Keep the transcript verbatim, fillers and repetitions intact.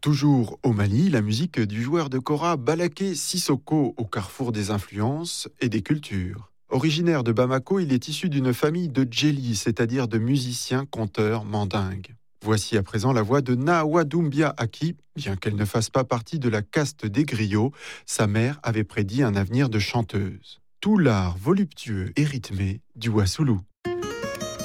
Toujours au Mali, la musique du joueur de kora Balaké Sissoko au carrefour des influences et des cultures. Originaire de Bamako, il est issu d'une famille de djeli, c'est-à-dire de musiciens, conteurs, mandingues. Voici à présent la voix de Nawa Doumbia Aki. Bien qu'elle ne fasse pas partie de la caste des griots, sa mère avait prédit un avenir de chanteuse. Tout l'art voluptueux et rythmé du Wassoulou.